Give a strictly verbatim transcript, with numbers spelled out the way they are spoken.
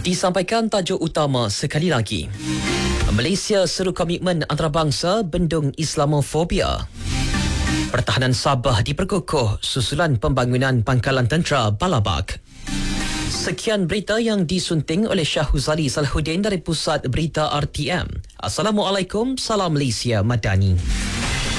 Disampaikan tajuk utama sekali lagi. Malaysia seru komitmen antarabangsa bendung Islamofobia. Pertahanan Sabah diperkukuh susulan pembangunan pangkalan tentera Balabak. Sekian berita yang disunting oleh Syahuzali Salahuddin dari Pusat Berita R T M. Assalamualaikum, salam Malaysia Madani.